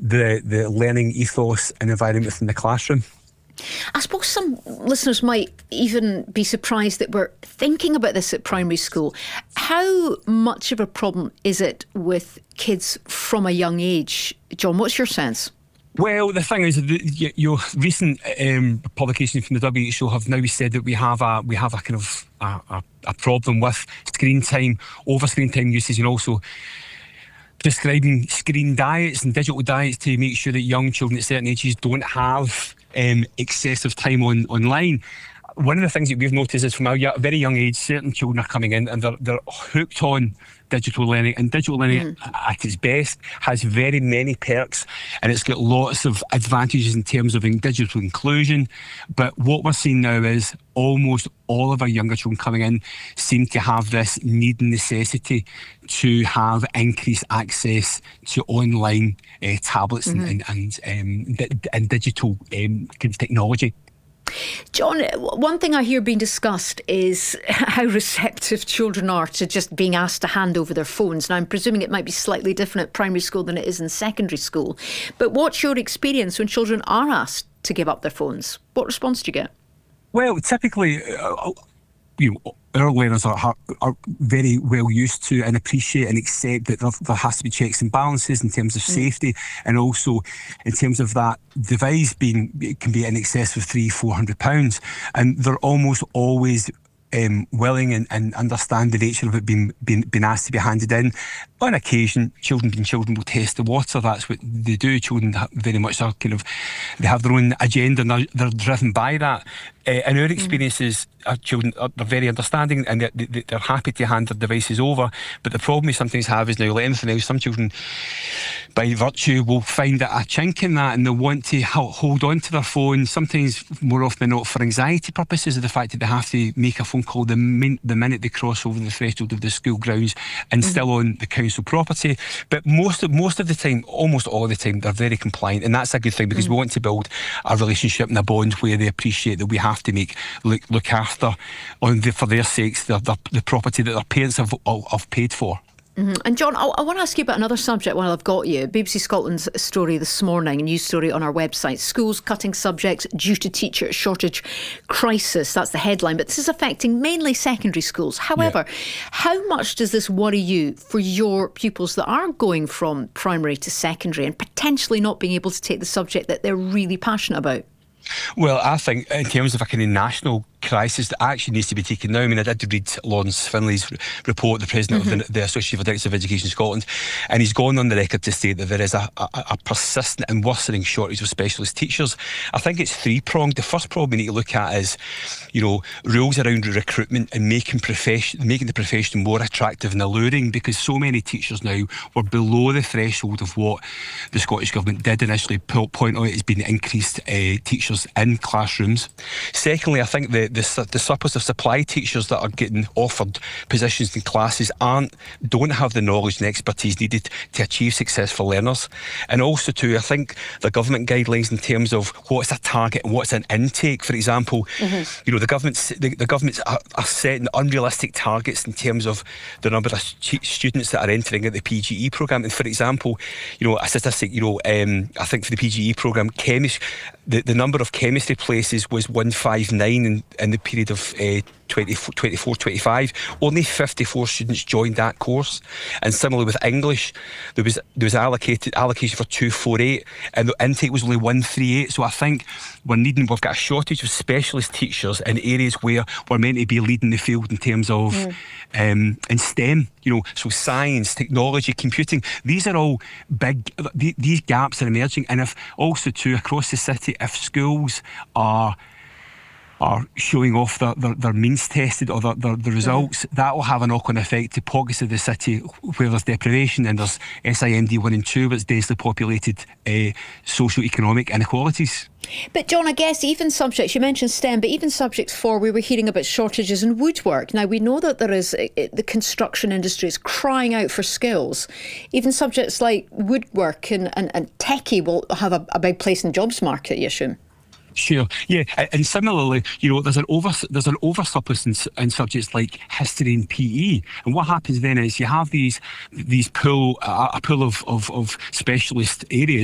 the learning ethos and environment within the classroom. I suppose some listeners might even be surprised that we're thinking about this at primary school. How much of a problem is it with kids from a young age? John, what's your sense? Well, the thing is, your recent publications from the WHO have now said that we have a kind of a problem with screen time, over screen time usage, and also prescribing screen diets and digital diets to make sure that young children at certain ages don't have excessive time online. One of the things that we've noticed is from a very young age, certain children are coming in and they're hooked on digital learning, and digital learning at its best has very many perks, and it's got lots of advantages in terms of digital inclusion. But what we're seeing now is almost all of our younger children coming in seem to have this need and necessity to have increased access to online tablets and digital technology. John, one thing I hear being discussed is how receptive children are to just being asked to hand over their phones. Now, I'm presuming it might be slightly different at primary school than it is in secondary school. But what's your experience when children are asked to give up their phones? What response do you get? Well, typically, our learners are very well used to and appreciate and accept that there has to be checks and balances in terms of safety, and also in terms of that device it can be in excess of £300-400, and they're almost always willing and understand the nature of it being asked to be handed in. On occasion, children will test the water. That's what they do. Children very much are they have their own agenda and they're driven by that. In our experiences, our children they're very understanding and they're happy to hand their devices over. But the problem we sometimes have is now, like anything else, some children, by virtue, will find a chink in that and they'll want to hold on to their phone, sometimes more often than not for anxiety purposes, of the fact that they have to make a phone call the minute they cross over the threshold of the school grounds and still on the council property. But most of the time, almost all the time, they're very compliant, and that's a good thing, because we want to build a relationship and a bond where they appreciate that we have to look after for their sakes the property that their parents have paid for. And John, I want to ask you about another subject while I've got you. BBC Scotland's story this morning, a news story on our website. Schools cutting subjects due to teacher shortage crisis. That's the headline. But this is affecting mainly secondary schools. However, how much does this worry you for your pupils that are going from primary to secondary and potentially not being able to take the subject that they're really passionate about? Well, I think in terms of a kind of national crisis that actually needs to be taken now. I mean, I did read Lawrence Finlay's report, the president of the Association for Directors of Education Scotland, and he's gone on the record to state that there is a persistent and worsening shortage of specialist teachers. I think it's three-pronged. The first problem we need to look at is, rules around recruitment and making the profession more attractive and alluring, because so many teachers now were below the threshold of what the Scottish Government did initially point out as being increased teachers in classrooms. Secondly, I think the surplus of supply teachers that are getting offered positions in classes don't have the knowledge and expertise needed to achieve successful learners. And also too, I think the government guidelines in terms of what's a target and what's an intake, for example, the governments are setting unrealistic targets in terms of the number of students that are entering at the PGE programme. And for example, a statistic, I think for the PGE programme, the number of chemistry places was 159 in the period of 24-25. Only 54 students joined that course. And similarly with English, there was allocation for 248 and the intake was only 138. So I think we've got a shortage of specialist teachers in areas where we're meant to be leading the field in terms of in STEM, so science, technology, computing. These are all big, these gaps are emerging. And if also too, across the city, if schools are showing off their means tested or their results, that will have a knock-on effect to pockets of the city where there's deprivation and there's SIMD 1 and 2, but it's densely populated socio-economic inequalities. But John, I guess even subjects, you mentioned STEM, but even subjects we were hearing about shortages in woodwork. Now, we know that there is, the construction industry is crying out for skills. Even subjects like woodwork and techie will have a big place in the jobs market, you assume? Sure, yeah, and similarly, there's an oversurplus in subjects like history and PE, and what happens then is you have a pool of specialist areas